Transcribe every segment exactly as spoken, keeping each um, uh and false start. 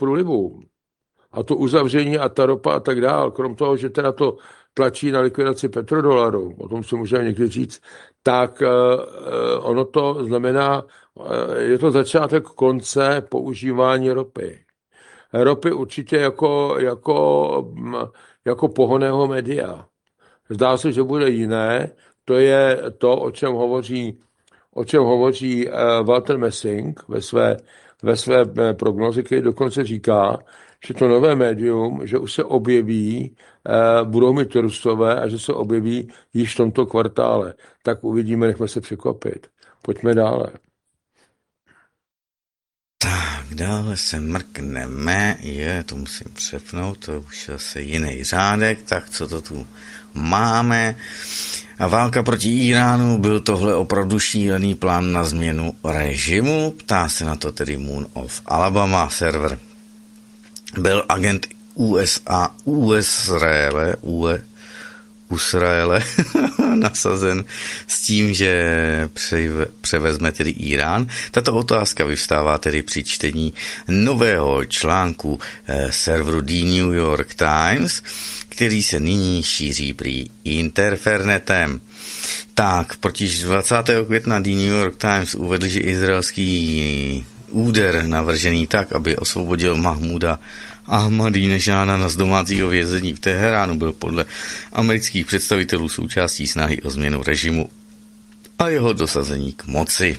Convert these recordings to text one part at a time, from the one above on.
průlivu. A to uzavření a ta ropa a tak dál, krom toho, že teda to tlačí na likvidaci petrodolaru, o tom si můžeme někdy říct, tak uh, ono to znamená, uh, je to začátek konce používání ropy. Ropy určitě jako, jako, jako pohonného média. Zdá se, že bude jiné. To je to, o čem hovoří, o čem hovoří uh, Walter Messing ve své, ve své prognozi, který dokonce říká, že to nové médium, že už se objeví, uh, budou mít Rusové a že se objeví již v tomto kvartále. Tak uvidíme, nechme se překvapit. Pojďme dále. Tak, dále se mrkneme, je, to musím přepnout, to už je asi jiný řádek, tak co to tu máme? A válka proti Iránu, byl tohle opravdu šílený plán na změnu režimu? Ptá se na to tedy Moon of Alabama server. Byl agent U S A, U S Izraele, U Izraele nasazen s tím, že převezme tedy Irán. Tato otázka vyvstává tedy při čtení nového článku serveru The New York Times, který se nyní šíří prý interfernetem. Tak, protiž dvacátého května The New York Times uvedl, že izraelský úder navržený tak, aby osvobodil Mahmuda Ahmadínežáda z domácího vězení v Teheránu, byl podle amerických představitelů součástí snahy o změnu režimu a jeho dosazení k moci.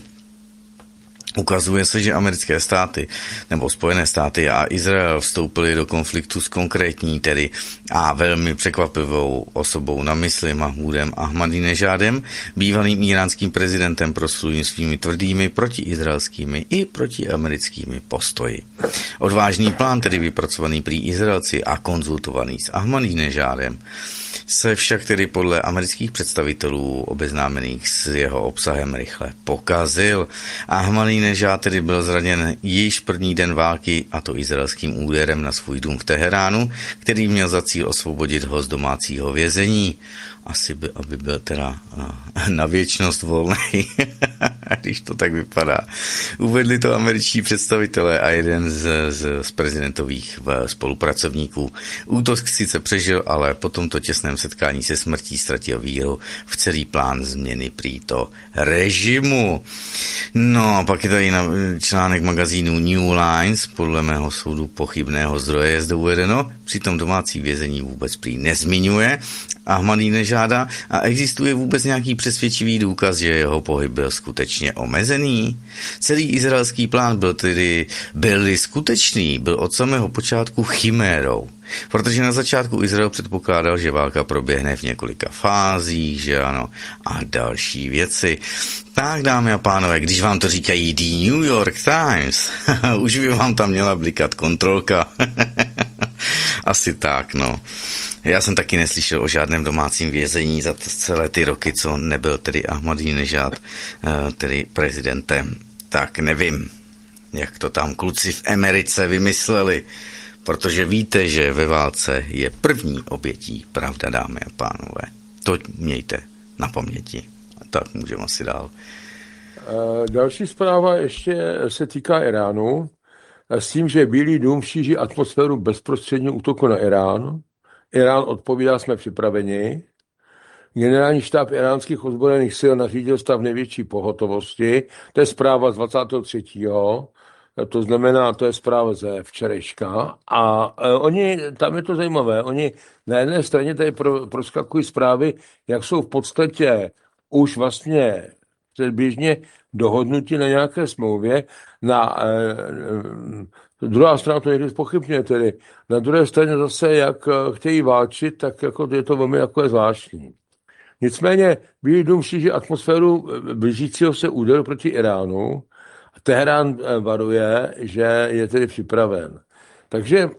Ukazuje se, že americké státy nebo Spojené státy a Izrael vstoupili do konfliktu s konkrétní tedy a velmi překvapivou osobou na mysli Mahmudem Ahmadínežádem, bývalým iránským prezidentem proslulým svými tvrdými protiizraelskými i protiamerickými postoji. Odvážný plán, tedy vypracovaný prý Izraelci a konzultovaný s Ahmadínežádem, se však tedy podle amerických představitelů obeznámených s jeho obsahem rychle pokazil. Ahmadínežád tedy byl zraněn již první den války, a to izraelským úderem na svůj dům v Teheránu, který měl za cíl osvobodit ho z domácího vězení. Asi by, aby byl teda na věčnost volný, když to tak vypadá. Uvedli to američtí představitelé a jeden z, z, z prezidentových spolupracovníků. Útok sice přežil, ale po tomto těsném setkání se smrtí ztratil víru v celý plán změny prýto režimu. No a pak je tady článek magazínu New Lines, podle mého soudu pochybného zdroje je zde uvedeno, přitom domácí vězení vůbec prý nezmiňuje Ahmadínežáda a existuje vůbec nějaký přesvědčivý důkaz, že jeho pohyb byl skutečně omezený? Celý izraelský plán byl tedy, byl skutečný, byl od samého počátku chimérou. Protože na začátku Izrael předpokládal, že válka proběhne v několika fázích, že ano, a další věci. Tak, dámy a pánové, když vám to říkají The New York Times, už by vám tam měla blikat kontrolka. Asi tak, no. Já jsem taky neslyšel o žádném domácím vězení za celé ty roky, co nebyl tedy Ahmadínežád, tedy prezidentem. Tak nevím, jak to tam kluci v Americe vymysleli, protože víte, že ve válce je první obětí pravda, dámy a pánové. To mějte na paměti. Tak můžeme asi dál. Další zpráva ještě se týká Iránu. S tím, že Bílý dům šíří atmosféru bezprostředního útoku na Irán. Irán odpovídá, jsme připraveni. Generální štáb iránských ozbrojených sil nařídil stav největší pohotovosti. To je zpráva z dvacátého třetího To znamená, to je zpráva ze včerejška. A oni, tam je to zajímavé, oni na jedné straně tady pro, proskakují zprávy, jak jsou v podstatě už vlastně předběžně dohodnutí na nějaké smlouvě. Na eh, druhá strana to někdy zpochybňuje, tedy na druhé straně zase, jak chtějí válčit, tak jako je to velmi jako je zvláštní. Nicméně Bílý dům šíří atmosféru blížícího se úderu proti Iránu. Teherán varuje, že je tedy připraven. Takže e,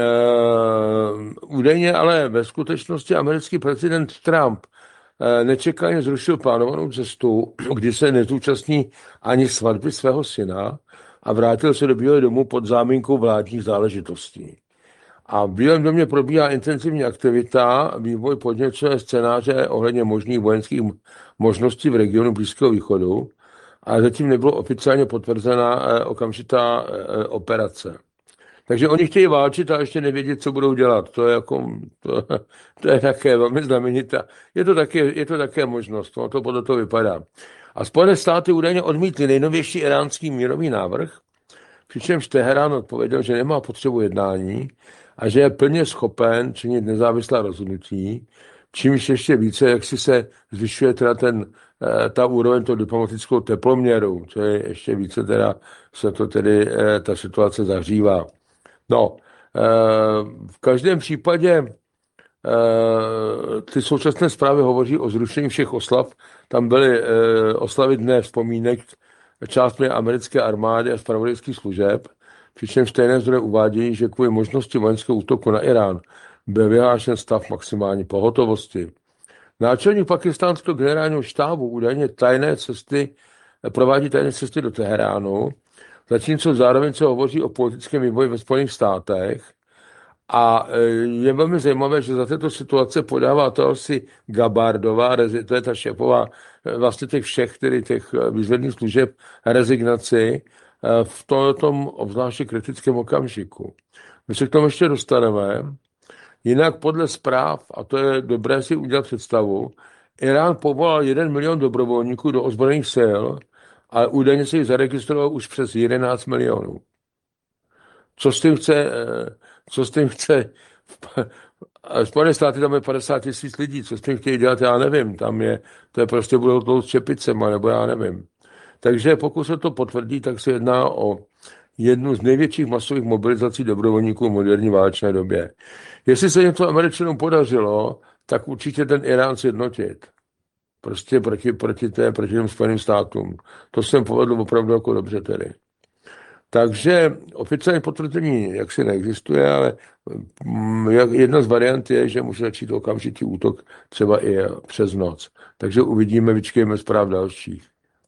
údajně ale ve skutečnosti americký prezident Trump e, nečekaně zrušil plánovanou cestu, kdy se nezúčastní ani svatby svého syna a vrátil se do Bílého domu pod záminkou vládních záležitostí. A v Bílém domě probíhá intenzivní aktivita, vývoj podněcuje scénáře ohledně možných vojenských možností v regionu Blízkého východu, a zatím nebylo oficiálně potvrzená okamžitá operace. Takže oni chtějí válčit a ještě nevědět, co budou dělat. To je, jako, to, to je také velmi znamenitá. Je to také, je to také možnost, no, to podle toho vypadá. A Spojené státy údajně odmítly nejnovější iránský mírový návrh, přičemž Teherán odpověděl, že nemá potřebu jednání a že je plně schopen činit nezávislá rozhodnutí, čímž ještě více, jak si se zvyšuje teda ten, ta úroveň toho diplomatickou teploměru, co je ještě více teda, se to tedy ta situace zahřívá. No, v každém případě ty současné zprávy hovoří o zrušení všech oslav. Tam byly oslavy dne vzpomínek částmi americké armády a zpravodajských služeb, přičemž stejné zdroje uvádějí, že kvůli možnosti vojenského útoku na Irán byl vyhlášen stav maximální pohotovosti. Náčelník pakistánského generálního štábu údajně tajné cesty, provádí tajné cesty do Teheránu, zatímco zároveň se hovoří o politickém vývoji ve Spojených státech. A je velmi zajímavé, že za této situace podává to asi Gabardová, to je ta šéfová vlastně těch všech, tedy těch výzvedných služeb, rezignaci v tom obzvláště kritickém okamžiku. My se k tomu ještě dostaneme. Jinak podle zpráv, a to je dobré si udělat představu, Irán povolal jeden milion dobrovolníků do ozbrojených sil, ale údajně se jich zaregistrovalo už přes jedenáct milionů. Co s tím chce, co s tím chce, Spojené státy tam je padesát tisíc lidí, co s tím chtějí dělat, já nevím, tam je, to je prostě budou tlout čepicema, nebo já nevím. Takže pokud se to potvrdí, tak se jedná o jednu z největších masových mobilizací dobrovolníků v moderní válečné době. Jestli se něco Američanům podařilo, tak určitě ten Irán sjednotit. Prostě proti, proti, té, proti těm Spojeným státům. To se jim povedlo opravdu jako dobře tedy. Takže oficiální potvrzení jaksi neexistuje, ale jedna z variant je, že může začít okamžitý útok třeba i přes noc. Takže uvidíme, vyčkejme zpráv dalších.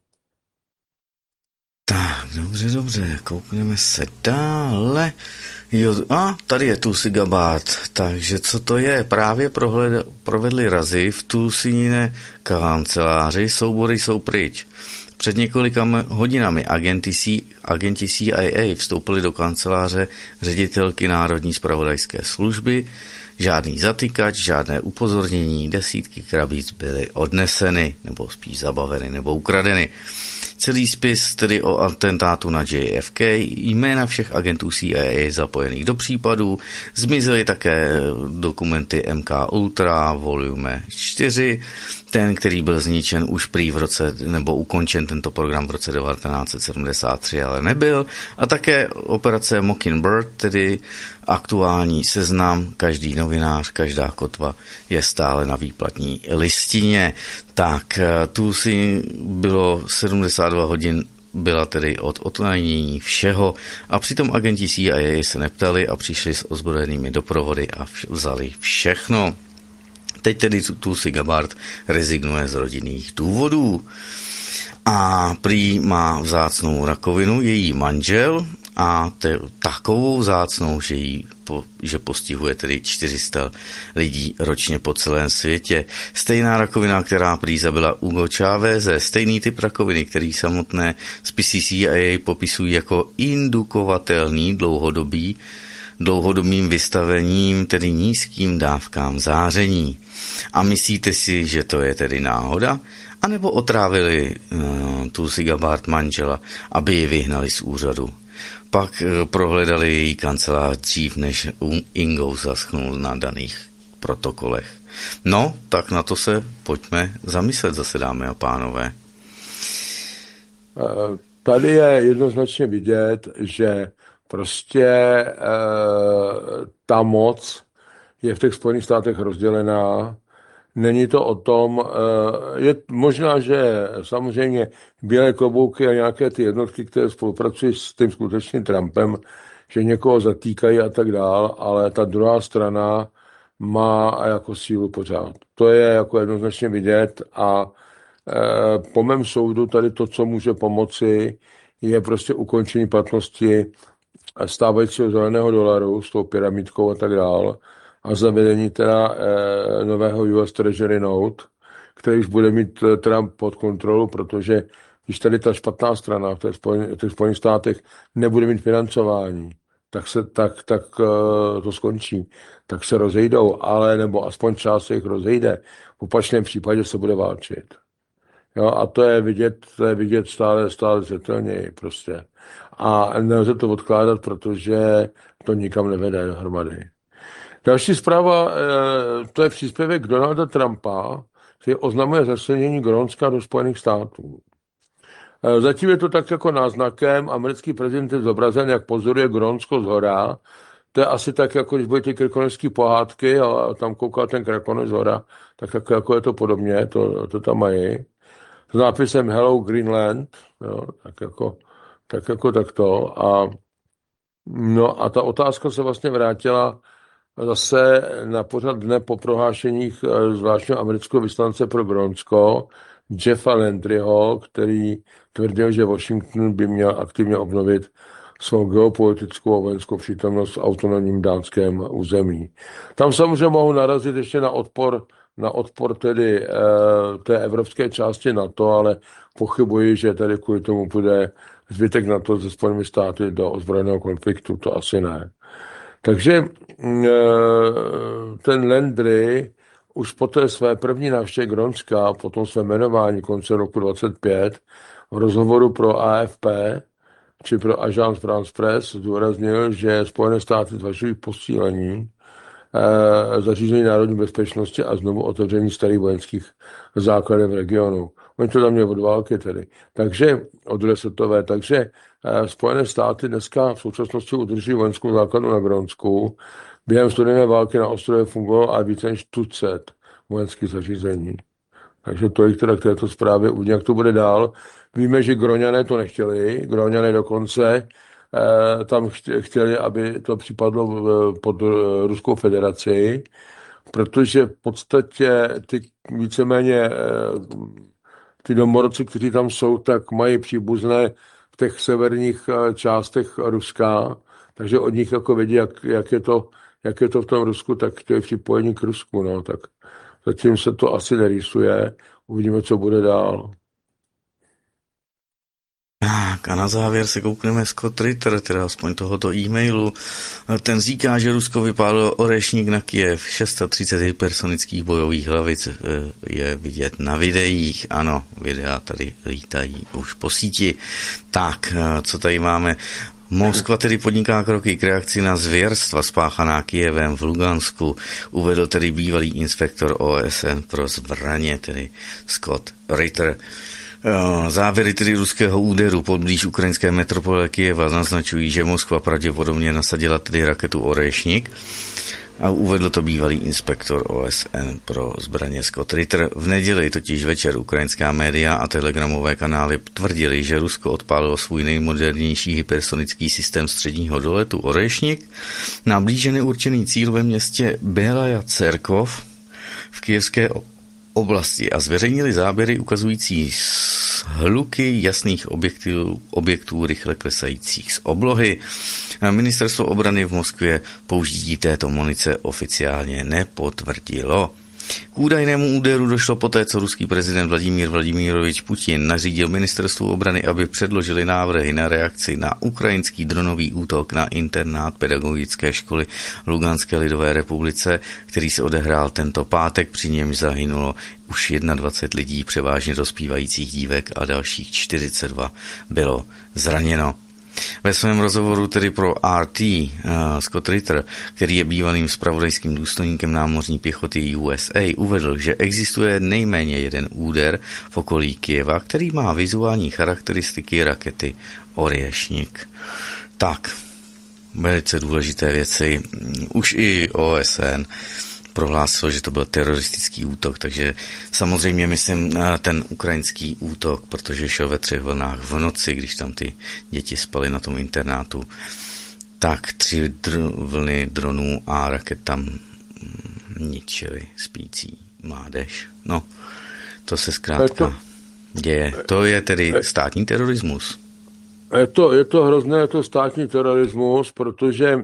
Tak, dobře, dobře, koukneme se dále. Jo, a tady je Tulsi Gabbard, takže co to je? Právě prohled, provedli razy v Tulsiné kanceláři, soubory jsou pryč. Před několika hodinami agenti, C, agenti C I A vstoupili do kanceláře ředitelky Národní zpravodajské služby. Žádný zatykač, žádné upozornění, desítky krabíc byly odneseny, nebo spíš zabaveny, nebo ukradeny. Celý spis tedy o atentátu na J F K, jména všech agentů C I A zapojených do případu, zmizely také dokumenty M K Ultra, volume čtyři, ten, který byl zničen už prý v roce, nebo ukončen tento program v roce devatenáct set sedmdesát tři, ale nebyl, a také operace Mockingbird, tedy aktuální seznam, každý novinář, každá kotva je stále na výplatní listině. Tak tu si bylo sedmdesát dva hodin, byla tedy od odtajnění všeho a přitom agenti C I A se neptali a přišli s ozbrojenými doprovody a vzali všechno. Teď tedy Tulsi Gabbard rezignuje z rodinných důvodů. A prý má vzácnou rakovinu její manžel a te, takovou vzácnou, že, jí po, že postihuje tedy čtyři sta lidí ročně po celém světě. Stejná rakovina, která prý zabila Hugo Cháveze, stejný typ rakoviny, který samotné spisy C I A popisují jako indukovatelný dlouhodobý, dlouhodobým vystavením, tedy nízkým dávkám záření. A myslíte si, že to je tedy náhoda? A nebo otrávili uh, Tulsi Gabbard manžela, aby ji vyhnali z úřadu. Pak uh, prohledali její kancelář dřív, než Ingo zaschnul na daných protokolech. No, tak na to se pojďme zamyslet zase, dámy a pánové. Tady je jednoznačně vidět, že prostě uh, ta moc je v těch Spojených státech rozdělená. Není to o tom, je možná, že samozřejmě bílé klobouky a nějaké ty jednotky, které spolupracují s tím skutečným Trumpem, že někoho zatýkají a tak dál, ale ta druhá strana má jako sílu pořád. To je jako jednoznačně vidět a po mém soudu tady to, co může pomoci, je prostě ukončení platnosti stávajícího zeleného dolaru s tou pyramidkou a tak dál, a zavedení teda e, nového U S Treasury Note, který už bude mít Trump pod kontrolu, protože když tady ta špatná strana v těch Spojených státech nebude mít financování, tak, se, tak, tak eh, to skončí. Tak se rozejdou, ale nebo aspoň část se jich rozejde. V opačném případě se bude válčit. Jo, a to je vidět, to je vidět stále, stále zřetelněji prostě. A nelze to odkládat, protože to nikam nevede dohromady. Další zpráva, eh, to je příspěvek Donalda Trumpa, který oznamuje začlenění Grónska do Spojených států. Eh, Zatím je to tak jako náznakem, americký prezident je zobrazen, jak pozoruje Grónsko zhora. To je asi tak, jako když byly ty krkonožské pohádky a tam koukal ten krkonož zhora, tak jako, jako je to podobně, to, to tam mají. S nápisem Hello Greenland, jo, tak jako, tak jako takto. A, no a ta otázka se vlastně vrátila zase na pořad dne po prohlášeních eh, zvláštního amerického vyslance pro Grónsko, Jeffa Landryho, který tvrdil, že Washington by měl aktivně obnovit svou geopolitickou a vojenskou přítomnost v autonomním dánském území. Tam samozřejmě mohou narazit ještě na odpor, na odpor tedy eh, té evropské části NATO, ale pochybuji, že tady kvůli tomu půjde zbytek NATO se Spojenými státy do ozbrojeného konfliktu, to asi ne. Takže eh, ten Landry už po té své první návštěvě Grónska, po tom svém jmenování konce roku dvacet pět, v rozhovoru pro A F P, či pro Agence France Presse, zdůraznil, že Spojené státy zvažují posílení eh, zařízení národní bezpečnosti a znovu otevření starých vojenských základen v regionu. Oni to tam měli od války tedy. Takže, od druhé světové, takže eh, Spojené státy dneska v současnosti udrží vojenskou základnu na Grónsku. Během studené války na ostrově fungovalo a více než tucet vojenských zařízení. Takže tolik teda k této zprávě. Uvidíme, jak to bude dál. Víme, že Gróňané to nechtěli. Gróňané dokonce eh, tam chtěli, aby to připadlo v, pod Ruskou federaci, protože v podstatě ty víceméně eh, ty domorodci, kteří tam jsou, tak mají příbuzné v těch severních eh, částech Ruska, takže od nich jako vědí, jak, jak, je to, jak je to v tom Rusku, tak to je připojení k Rusku. No, tak zatím se to asi nerýsuje. Uvidíme, co bude dál. Tak a na závěr se koukneme Scott Ritter, teda aspoň tohoto e-mailu. Ten říká, že Rusko vypálilo orešník na Kyjev. třicet šest hypersonických bojových hlavic je vidět na videích. Ano, videa tady lítají už po síti. Tak, co tady máme? Moskva tedy podniká kroky k reakci na zvěrstva spáchaná Kyjevem v Lugansku, uvedl tedy bývalý inspektor O S N pro zbraně, tedy Scott Ritter. Závěry tedy ruského úderu podblíž ukrajinské metropole Kyjeva naznačují, že Moskva pravděpodobně nasadila tedy raketu Orešník a uvedl to bývalý inspektor O S N pro zbraně Scott Ritter. V neděli totiž večer ukrajinská média a telegramové kanály tvrdili, že Rusko odpálilo svůj nejmodernější hypersonický systém středního doletu Orešník na blíže neurčený cíl ve městě Belaja Cerkov v kyjevské oblasti a zveřejnili záběry ukazující hluky jasných objektů, objektů rychle klesajících z oblohy. Ministerstvo obrany v Moskvě použití této munice oficiálně nepotvrdilo. K údajnému úderu došlo poté, co ruský prezident Vladimír Vladimirovič Putin nařídil ministerstvu obrany, aby předložili návrhy na reakci na ukrajinský dronový útok na internát pedagogické školy Luganské lidové republice, který se odehrál tento pátek, při němž zahynulo už dvacet jedna lidí, převážně dospívajících dívek, a dalších čtyřicet dva bylo zraněno. Ve svém rozhovoru tedy pro R T uh, Scott Ritter, který je bývalým zpravodajským důstojníkem námořní pěchoty U S A, uvedl, že existuje nejméně jeden úder v okolí Kyjeva, který má vizuální charakteristiky rakety Orješník. Tak, velice důležité věci. Už i O S N prohlásil, že to byl teroristický útok, takže samozřejmě myslím ten ukrajinský útok, protože šel ve třech vlnách v noci, když tam ty děti spaly na tom internátu, tak tři dr- vlny dronů a raket tam ničily spící mládež. No, to se zkrátka děje. To je tedy státní terorismus. Je to, je to hrozné, je to státní terorismus, protože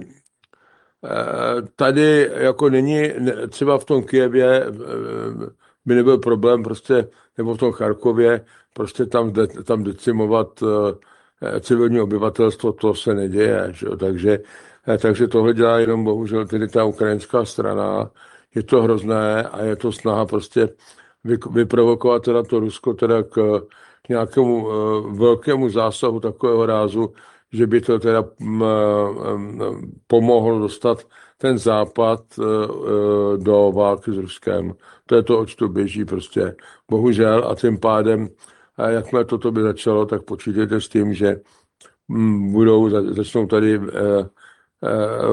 tady jako není, třeba v tom Kyjevě by nebyl problém prostě, nebo v tom Charkově, prostě tam, tam decimovat civilní obyvatelstvo, to se neděje. Že? Takže Eh, Takže tohle dělá jenom bohužel tedy ta ukrajinská strana. Je to hrozné a je to snaha prostě vy- vyprovokovat teda to Rusko teda k, k nějakému eh, velkému zásahu takového rázu, že by to teda mm, eh, pomohlo dostat ten západ eh, eh, do války s Ruskem. To je to, oč to běží prostě. Bohužel a tím pádem, eh, jakmile toto by začalo, tak počítejte s tím, že mm, budou, za- začnou tady eh, eh,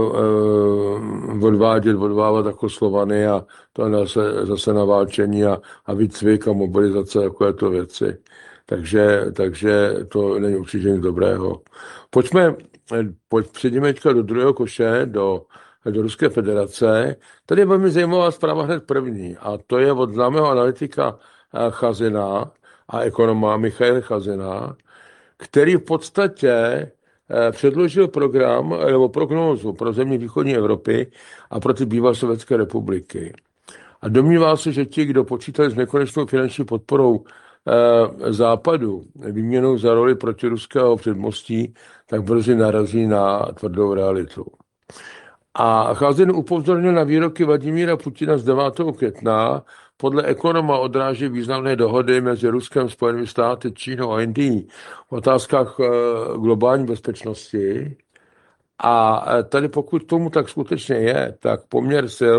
eh, odvádět, odvávat jako Slovany a to je zase, zase naválčení a, a výcvik a mobilizace, takovéto věci. Takže, takže to není určitě nic dobrého. Pojďme, eh, pojď, přejdeme teďka do druhého koše, do, do Ruské federace. Tady je velmi zajímavá zpráva hned první a to je od známého analytika eh, Chazina a ekonoma Michaila Chazina, který v podstatě eh, předložil program nebo prognózu pro země východní Evropy a pro ty bývalé sovětské republiky. A domnívá se, že ti, kdo počítali s nekonečnou finanční podporou eh, západu, výměnou za roli protiruského předmostí, tak brzy narazí na tvrdou realitu. A Chazin upozornil na výroky Vladimíra Putina z devátého května, podle ekonoma odráží významné dohody mezi Ruskem, Spojenými státy, Čínou a Indií v otázkách eh, globální bezpečnosti. A eh, tady pokud tomu tak skutečně je, tak poměr sil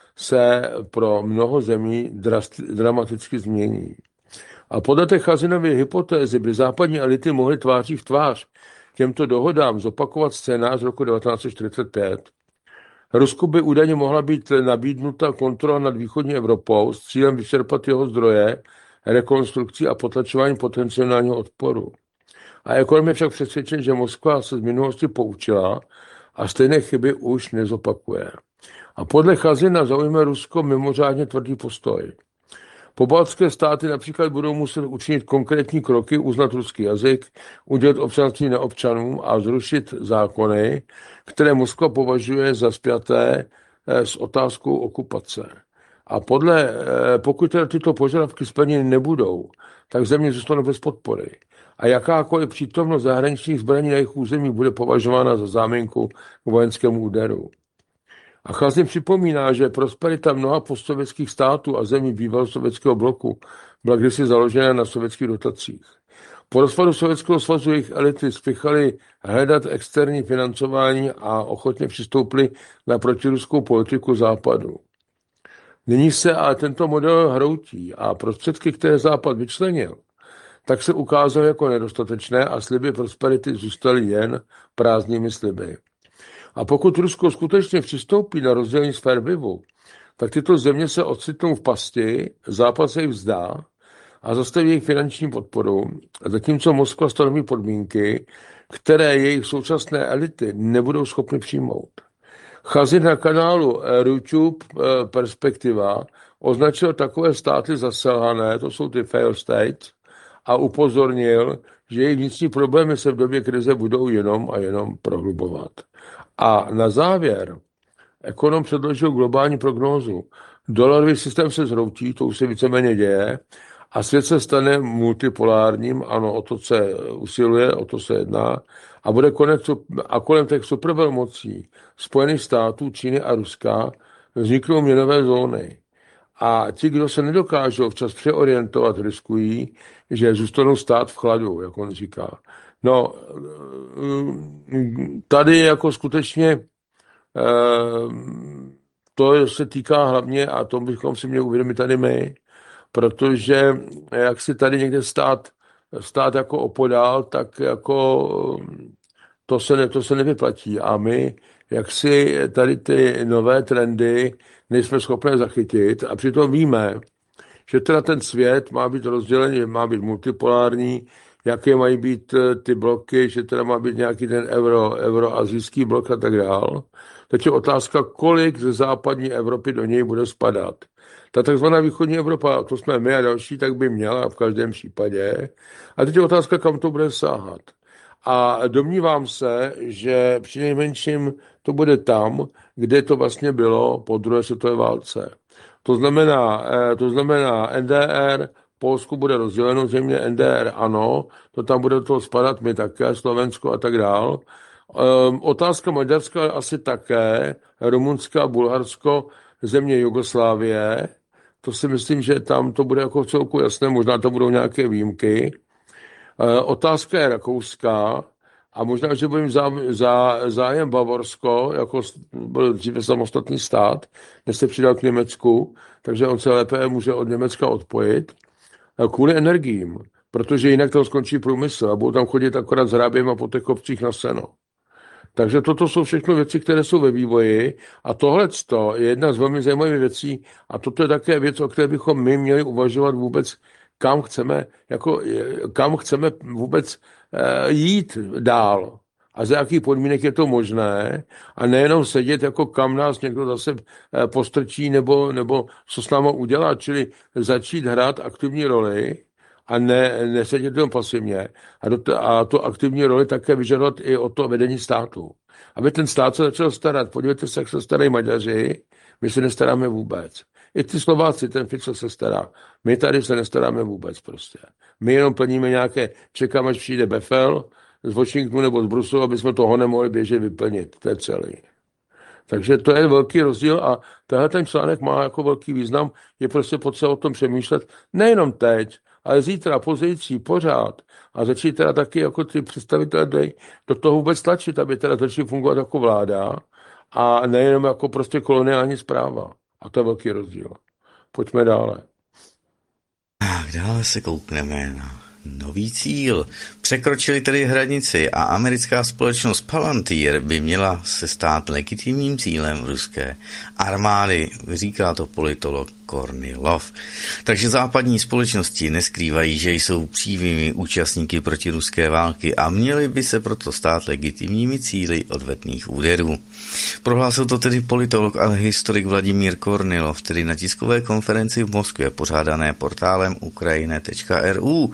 se pro mnoho zemí drasti- dramaticky změní. A podle té Chazinovy hypotézy by západní elity mohly tváří v tvář těmto dohodám zopakovat scénář z roku devatenáct set čtyřicet pět. Rusku by údajně mohla být nabídnuta kontrola nad východní Evropou s cílem vyčerpat jeho zdroje, rekonstrukcí a potlačování potenciálního odporu. A ekonom je však přesvědčen, že Moskva se z minulosti poučila a stejné chyby už nezopakuje. A podle Chazina zaujme Rusko mimořádně tvrdý postoj. Pobaltské státy například budou muset učinit konkrétní kroky, uznat ruský jazyk, udělat občanství neobčanům a zrušit zákony, které Moskva považuje za spjaté eh, s otázkou okupace. A podle, eh, pokud teda tyto požadavky splněny nebudou, tak země zůstanou bez podpory. A jakákoliv přítomnost zahraničních zbraní na jejich území bude považována za záminku k vojenskému úderu. A Chazin připomíná, že prosperita mnoha postsovětských států a zemí bývalého sovětského bloku byla kdysi založena na sovětských dotacích. Po rozpadu Sovětského svazu jejich elity spěchaly hledat externí financování a ochotně přistoupily na protiruskou politiku západu. Nyní se ale tento model hroutí a prostředky, které západ vyčlenil, tak se ukázaly jako nedostatečné a sliby prosperity zůstaly jen prázdnými sliby. A pokud Rusko skutečně přistoupí na rozdělení sfér vlivu, tak tyto země se ocitnou v pasti, Západ se jich vzdá a zastaví jejich finanční podporu, zatímco Moskva stanoví podmínky, které jejich současné elity nebudou schopny přijmout. Chazin na kanálu YouTube Perspektiva označil takové státy za selhané, to jsou ty fail states, a upozornil, že jejich vnitřní problémy se v době krize budou jenom a jenom prohlubovat. A na závěr ekonom předložil globální prognózu. Dolarový systém se zhroutí, to už se víceméně děje, a svět se stane multipolárním, ano, o to se usiluje, o to se jedná, a bude konec, a kolem těch supervelmocí Spojených států, Číny a Ruska vzniknou měnové zóny. A ti, kdo se nedokážou včas přeorientovat, riskují, že zůstanou stát v chladu, jak on říká. No, tady jako skutečně to se týká hlavně, a to bychom si měli uvědomit tady my, protože jak si tady někde stát, stát jako opodál, tak jako to se, ne, to se nevyplatí. A my, jak si tady ty nové trendy nejsme schopni zachytit a přitom víme, že teda ten svět má být rozdělený, má být multipolární, jaké mají být ty bloky, že teda má být nějaký ten euro, euroazijský blok a tak dál. Teď je otázka, kolik ze západní Evropy do něj bude spadat. Ta takzvaná východní Evropa, to jsme my a další, tak by měla v každém případě. A teď je otázka, kam to bude sáhat. A domnívám se, že přinejmenším to bude tam, kde to vlastně bylo po druhé světové válce. To znamená, to znamená N D R, Polsku bude rozděleno země, N D R ano, to tam bude to spadat, my také, Slovensko a tak dál. Um, otázka Maďarska asi také, Rumunska, Bulharsko, země Jugoslávie. To si myslím, že tam to bude jako v celku jasné, možná to budou nějaké výjimky. Uh, otázka je Rakouska a možná, že budeme zá, zá, zájem Bavorsko, jako byl dříve samostatný stát, než se přidal k Německu, takže on se lépe může od Německa odpojit kvůli energiím, protože jinak tam skončí průmysl a budou tam chodit akorát s hráběm a po těch kopcích na seno. Takže toto jsou všechno věci, které jsou ve vývoji a tohle je jedna z velmi zajímavých věcí a toto je také věc, o které bychom my měli uvažovat vůbec, kam chceme, jako, kam chceme vůbec eh, jít dál a za jakých podmínek je to možné a nejenom sedět, jako kam nás někdo zase eh, postrčí nebo, nebo co s náma udělá, čili začít hrát aktivní roli a ne, nesedět jenom pasivně. A, do, a to aktivní roli také vyžadovat i o to vedení státu. Aby ten stát se začal starat. Podívejte se, jak se starají Maďaři, my se nestaráme vůbec. I ty Slováci, ten Fico se stará. My tady se nestaráme vůbec prostě. My jenom plníme nějaké, čekáme, až přijde Befel z Washingtonu nebo z Bruselu, aby jsme toho nemohli běžet vyplnit. To je celý. Takže to je velký rozdíl a tenhle ten článek má jako velký význam. Je prostě potřeba o tom přemýšlet nejenom teď, ale zítra, pozdější, pořád. A začít teda taky jako ty představitelé do toho vůbec tlačit, aby teda začali fungovat jako vláda a nejenom jako prostě koloniální správa. A to je velký rozdíl. Pojďme dále. Tak dále se koukneme na nový cíl. Překročili tedy hranici a americká společnost Palantir by měla se stát legitimním cílem ruské armády, říká to politolog Kornilov. Takže západní společnosti neskrývají, že jsou přímými účastníky protiruské války a měly by se proto stát legitimními cíli odvetných úderů. Prohlásil to tedy politolog a historik Vladimír Kornilov, tedy na tiskové konferenci v Moskvě pořádané portálem ukrajina tečka er u.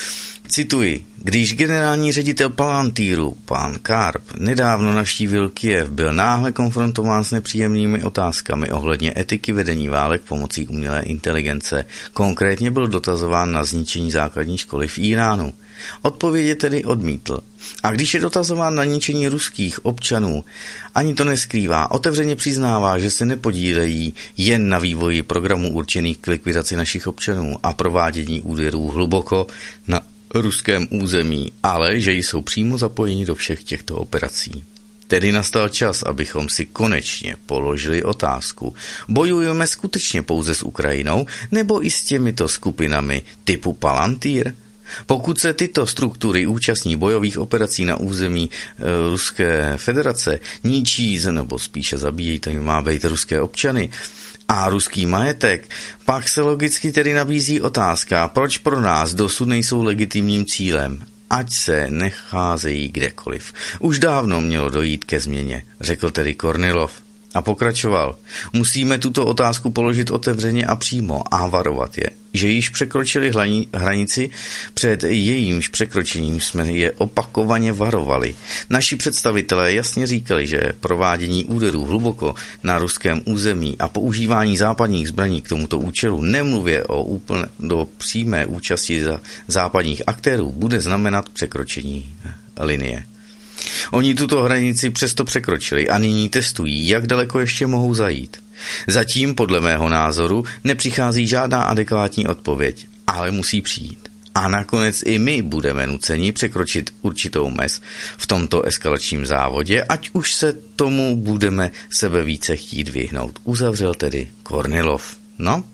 Cituji, když generální ředitel Palantíru, pan Karp, nedávno navštívil Kyjev, byl náhle konfrontován s nepříjemnými otázkami ohledně etiky vedení válek pomocí umělé inteligence. Konkrétně byl dotazován na zničení základní školy v Iránu. Odpověď tedy odmítl. A když je dotazován na ničení ruských občanů, ani to neskrývá, otevřeně přiznává, že se nepodílejí jen na vývoji programů určených k likvidaci našich občanů a provádění úderů hluboko na ruském území, ale že jsou přímo zapojeni do všech těchto operací. Tedy nastal čas, abychom si konečně položili otázku. Bojujeme skutečně pouze s Ukrajinou nebo i s těmito skupinami typu Palantir? Pokud se tyto struktury účastní bojových operací na území e, Ruské federace, ničí, nebo spíše zabíjejí, to má být ruské občany, a ruský majetek, pak se logicky tedy nabízí otázka, proč pro nás dosud nejsou legitimním cílem, ať se necházejí kdekoliv. Už dávno mělo dojít ke změně, řekl tedy Kornilov. A pokračoval. Musíme tuto otázku položit otevřeně a přímo a varovat je, že již překročili hranici, před jejímž překročením jsme je opakovaně varovali. Naši představitelé jasně říkali, že provádění úderů hluboko na ruském území a používání západních zbraní k tomuto účelu, nemluvě o úplně do přímé účasti za západních aktérů, bude znamenat překročení linie. Oni tuto hranici přesto překročili a nyní testují, jak daleko ještě mohou zajít. Zatím, podle mého názoru, nepřichází žádná adekvátní odpověď, ale musí přijít. A nakonec i my budeme nuceni překročit určitou mez v tomto eskalačním závodě, ať už se tomu budeme sebe více chtít vyhnout. Uzavřel tedy Kornilov. No?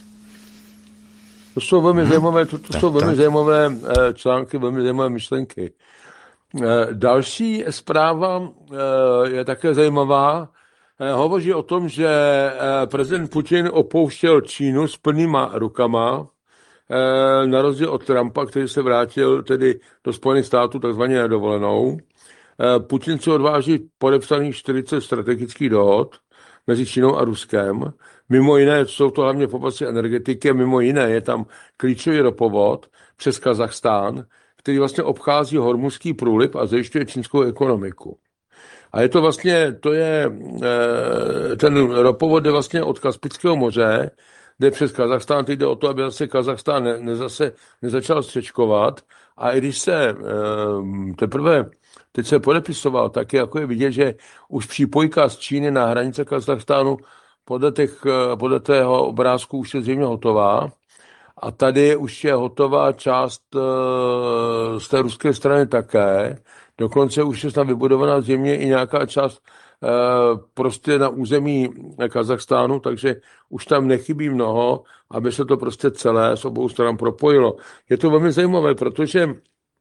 To jsou velmi hmm. zajímavé, to, to tak, jsou velmi tak. zajímavé články, velmi zajímavé myšlenky. Další zpráva je také zajímavá. Hovoří o tom, že prezident Putin opouštěl Čínu s plnýma rukama, na rozdíl od Trumpa, který se vrátil tedy do Spojených států takzvaně na dovolenou. Putin se odváží podepsaných čtyřicet strategických dohod mezi Čínou a Ruskem. Mimo jiné jsou to hlavně v oblasti energetiky, mimo jiné je tam klíčový ropovod přes Kazachstán, který vlastně obchází Hormuzský průliv a zajišťuje čínskou ekonomiku. A je to vlastně, to je, ten ropovod jde vlastně od Kaspického moře, jde přes Kazachstán, teď jde o to, aby zase Kazachstán ne, ne zase nezačal střečkovat. A i když se teprve teď se podepisoval, tak jako je vidět, že už přípojka z Číny na hranice Kazachstánu podle, těch, podle tého obrázku už je zřejmě hotová. A tady už je hotová část z té ruské strany také. Dokonce už je tam vybudovaná zřejmě i nějaká část prostě na území Kazachstánu, takže už tam nechybí mnoho, aby se to prostě celé s obou stran propojilo. Je to velmi zajímavé, protože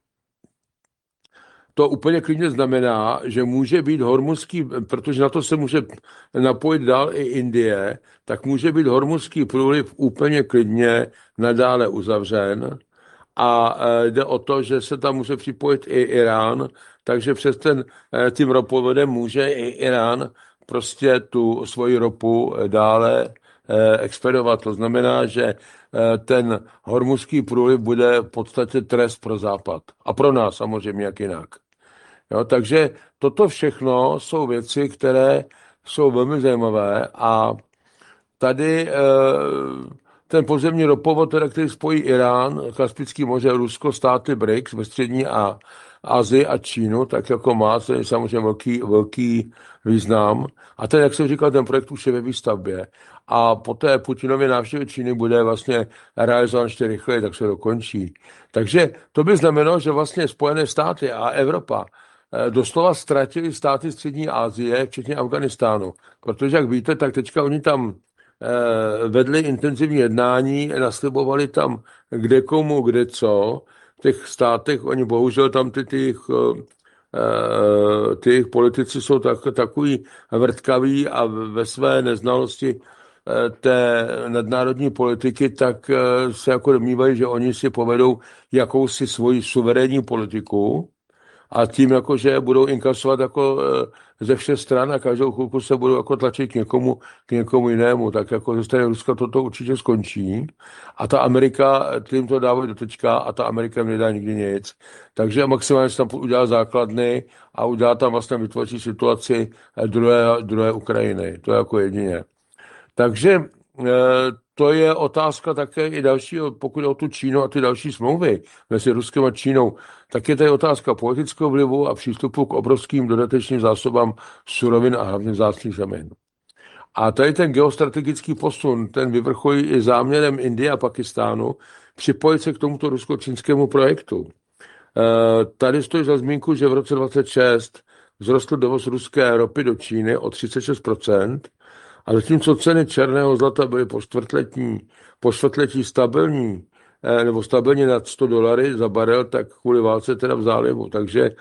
to úplně klidně znamená, že může být hormuzský, protože na to se může napojit dál i Indie, tak může být hormuzský průliv úplně klidně nadále uzavřen. A jde o to, že se tam může připojit i Irán, takže přes ten tím ropovodem může i Irán prostě tu svoji ropu dále expedovat. To znamená, že ten hormuzský průliv bude v podstatě trest pro Západ. A pro nás samozřejmě jak jinak. Jo, takže toto všechno jsou věci, které jsou velmi zajímavé a tady ten podzemní ropovod, který spojí Irán, Kaspický moře, Rusko, státy B R I C S ve střední a Asii a Čínu, tak jako má, to je samozřejmě velký, velký význam. A ten, jak jsem říkal, ten projekt už je ve výstavbě. A po té Putinově návštěvě Číny bude vlastně realizován ještě rychleji, tak se dokončí. Takže to by znamenalo, že vlastně Spojené státy a Evropa doslova ztratili státy střední Asie, včetně Afganistánu. Protože, jak víte, tak teďka oni tam vedli intenzivní jednání, naslibovali tam kde komu, kde co. V těch státech, oni bohužel tam ty, ty, ty, ty politici jsou tak, takový vrtkaví a ve své neznalosti té nadnárodní politiky, tak se jako domnívají, že oni si povedou jakousi svoji suverénní politiku a tím, jako, že budou inkasovat jako ze všech stran a každou chvilku se budou jako tlačit k někomu, k někomu jinému, tak jako ze strany Ruska toto určitě skončí a ta Amerika, tím to dávají do tečka a ta Amerika nedá nikdy nic. Takže maximálně se tam udělá základny a udělá tam vlastně vytvoří situaci druhé, druhé Ukrajiny. To je jako jedině. Takže to je otázka také i dalšího, pokud je o tu Čínu a ty další smlouvy mezi Ruskem a Čínou, tak je tady otázka politického vlivu a přístupu k obrovským dodatečným zásobám surovin a hlavně vzácných zemin. A tady ten geostrategický posun, ten vyvrcholí i záměrem Indie a Pakistánu připojit se k tomuto rusko-čínskému projektu. Tady stojí za zmínku, že v roce dvacet šest vzrostl dovoz ruské ropy do Číny o třicet šest procent, a zatímco ceny černého zlata byly po čtvrtletí, po čtvrtletí stabilní, nebo stabilně nad sto dolary za barel, tak kvůli válce teda v zálivu. Takže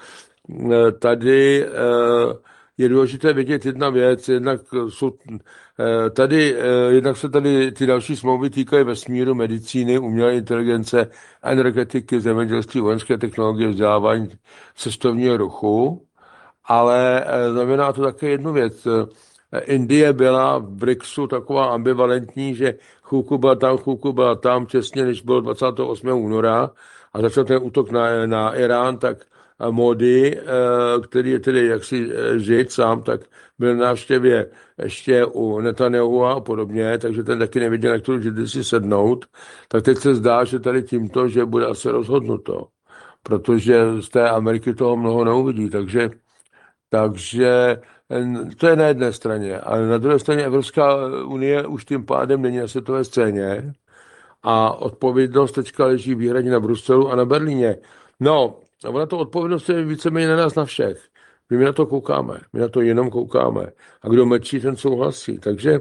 tady je důležité vidět jedna věc, jednak, jsou, tady, jednak se tady ty další smlouvy týkají vesmíru, medicíny, umělé inteligence, energetiky, zemědělství, vojenské technologie, vzdělávání, cestovního ruchu, ale znamená to také jednu věc. Indie byla v BRICSu taková ambivalentní, že chvilku byla tam, chvilku byla tam, těsně než bylo dvacátého osmého února a začal ten útok na, na Irán, tak Modi, který je tedy jaksi žid sám, tak byl na návštěvě ještě u Netanyahu a podobně, takže ten taky nevěděl, na kterou židy si sednout. Tak teď se zdá, že tady tímto, že bude asi rozhodnuto, protože z té Ameriky toho mnoho neuvidí, takže takže to je na jedné straně. Ale na druhé straně Evropská unie už tím pádem není na světové scéně a odpovědnost teďka leží výhradně na Bruselu a na Berlíně. No, a ona to odpovědnost je víceméně na nás na všech. My na to koukáme, my na to jenom koukáme. A kdo mlčí, ten souhlasí. Takže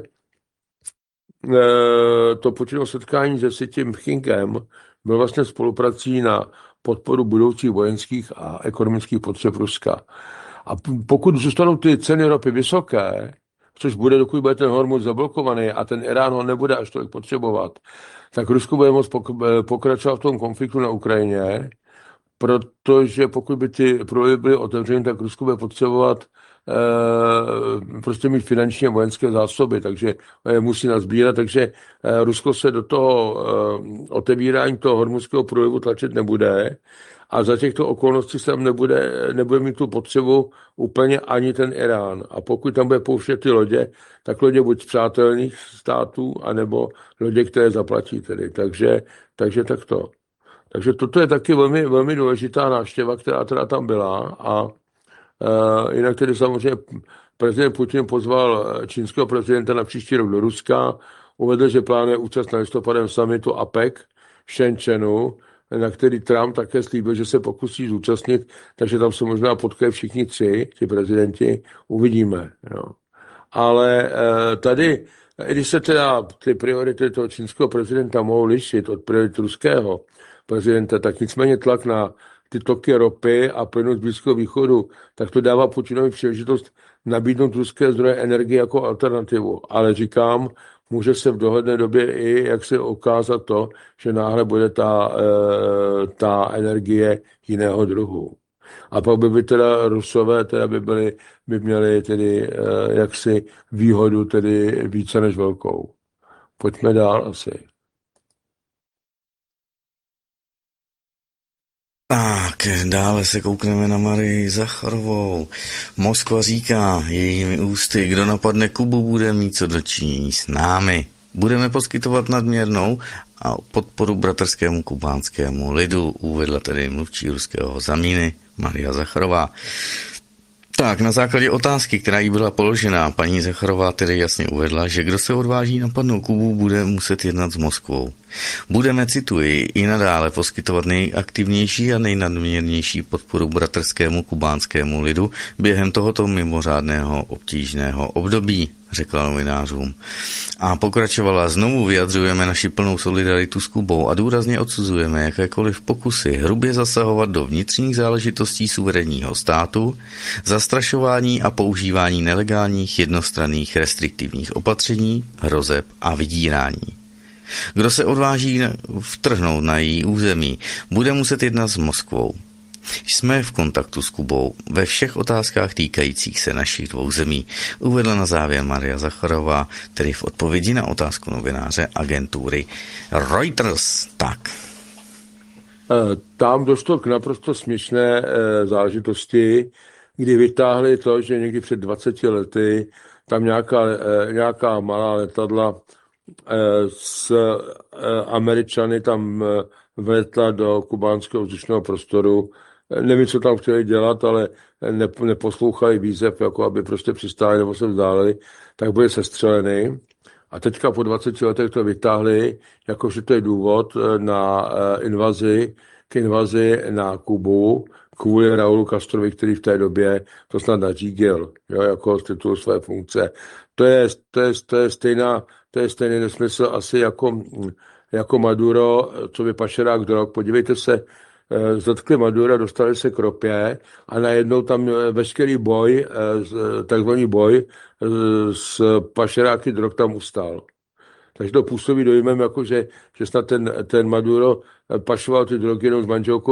to Putinovo setkání se Xi Jinpingem bylo vlastně spoluprací na podporu budoucích vojenských a ekonomických potřeb Ruska. A pokud zůstanou ty ceny ropy vysoké, což bude, dokud bude ten Hormuz zablokovaný a ten Irán ho nebude až tolik potřebovat, tak Rusko bude moct pokračovat v tom konfliktu na Ukrajině, protože pokud by ty průlivy byly otevřeny, tak Rusko bude potřebovat e, prostě mít finanční a vojenské zásoby, takže e, musí nazbírat, takže e, Rusko se do toho e, otevírání toho hormuzského průlivu tlačit nebude. A za těchto okolností se tam nebude, nebude mít tu potřebu úplně ani ten Irán. A pokud tam bude pouštět ty lodě, tak lodě buď z přátelných států, anebo lodě, které zaplatí tedy. Takže, takže takto. Takže toto je taky velmi, velmi důležitá návštěva, která teda tam byla. A Uh, jinak tedy samozřejmě prezident Putin pozval čínského prezidenta na příští rok do Ruska, uvedl, že plánuje účast na listopadovém summitu A P E C v Shenzhenu, na který Trump také slíbil, že se pokusí zúčastnit, takže tam se možná potkají všichni tři, ti prezidenti, uvidíme. Jo. Ale tady, když se teda ty priority toho čínského prezidenta mohou lišit od priorit ruského prezidenta, tak nicméně tlak na ty toky ropy a plynu z Blízkého východu, tak to dává Putinovi příležitost nabídnout ruské zdroje energie jako alternativu. Ale říkám, může se v dohledné době i jak se ukázat to, že náhle bude ta, ta energie jiného druhu. A pak by, by teda Rusové teda by, byli, by měli tedy jaksi výhodu tedy více než velkou. Pojďme dál asi. Tak, dále se koukneme na Marii Zacharovou. Moskva říká jejími ústy, kdo napadne Kubu, bude mít co dočinění s námi. Budeme poskytovat nadměrnou a podporu bratrskému kubánskému lidu, uvedla tedy mluvčí ruského Zamíny Maria Zacharová. Tak, na základě otázky, která jí byla položena, paní Zacharová tedy jasně uvedla, že kdo se odváží napadnout Kubu, bude muset jednat s Moskvou. Budeme, cituji, i nadále poskytovat nejaktivnější a nejnadměrnější podporu bratrskému kubánskému lidu během tohoto mimořádného obtížného období, řekla novinářům. A pokračovala, znovu vyjadřujeme naši plnou solidaritu s Kubou a důrazně odsuzujeme jakékoliv pokusy hrubě zasahovat do vnitřních záležitostí suverénního státu, zastrašování a používání nelegálních jednostranných restriktivních opatření, hrozeb a vydírání. Kdo se odváží vtrhnout na její území, bude muset jednat s Moskvou. Jsme v kontaktu s Kubou ve všech otázkách týkajících se našich dvou zemí, uvedla na závěr Maria Zacharová, tedy v odpovědi na otázku novináře agentury Reuters. Tak. Tam došlo k naprosto směšné záležitosti, kdy vytáhli to, že někdy před dvaceti lety tam nějaká, nějaká malá letadla s Američany tam vletla do kubánského vzdušného prostoru. Nevím, co tam chtěli dělat, ale neposlouchali výzev, jako aby prostě přistáli nebo se vzdálili, tak byli sestřeleni. A teďka po dvaceti letech to vytáhli, jakože to je důvod na invazi, k invazi na Kubu, kvůli Raulu Castrovi, který v té době to snad nařídil, jo, jako z titulu své funkce. To je, to je, to je stejná, to je stejný nesmysl asi jako, jako Maduro, co by pašerák drog. Podívejte se, zatkli Madura, dostali se k ropě a najednou tam veškerý boj, takzvaný boj s pašeráky drog tam ustal. Takže to působí dojmem, jako že, že snad ten, ten Maduro pašoval ty drogy jenom s manželkou